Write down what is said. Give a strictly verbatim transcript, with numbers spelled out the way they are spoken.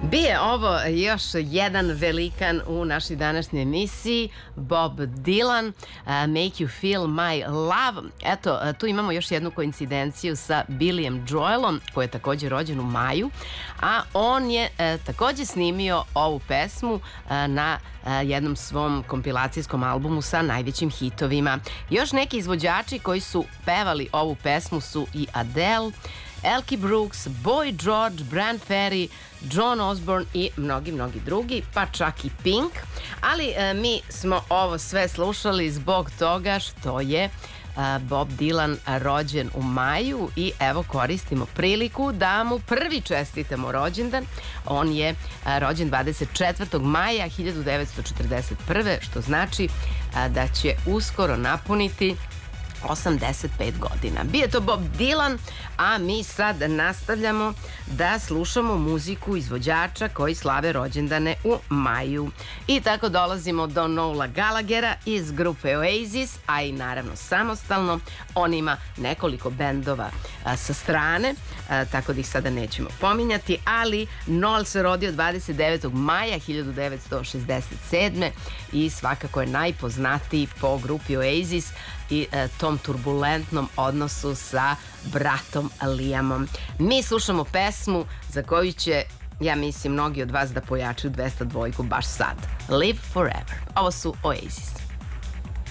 Bio ovo još jedan velikan u našoj današnjoj emisiji, Bob Dylan, uh, Make You Feel My Love. Eto, uh, tu imamo još jednu koincidenciju sa Billyjem Joelom, koji je također rođen u maju, a on je uh, također snimio ovu pesmu uh, na uh, jednom svom kompilacijskom albumu sa najvećim hitovima. Još neki izvođači koji su pevali ovu pesmu su i Adele, Elkie Brooks, Boy George, Bryan Ferry, John Osborne i mnogi, mnogi drugi, pa čak i Pink. Ali e, mi smo ovo sve slušali zbog toga što je e, Bob Dylan rođen u maju i evo koristimo priliku da mu prvi čestitamo rođendan. On je e, rođen dvadeset četvrtog maja hiljadu devetsto četrdeset prve. što znači e, da će uskoro napuniti osamdeset pet godina. Bio je to Bob Dylan, a mi sad nastavljamo da slušamo muziku izvođača koji slave rođendane u maju. I tako dolazimo do Noela Gallaghera iz grupe Oasis, a i naravno samostalno. On ima nekoliko bendova a, sa strane, a, tako da ih sada nećemo pominjati, ali Noel se rodio dvadeset devetog maja hiljadu devetsto šezdeset sedme. i svakako je najpoznatiji po grupi Oasis i e, tom turbulentnom odnosu sa bratom Liamom. Mi slušamo pesmu za koju će, ja mislim, mnogi od vas da pojačaju dvesta dvojku baš sad. Live Forever. Ovo su Oasis.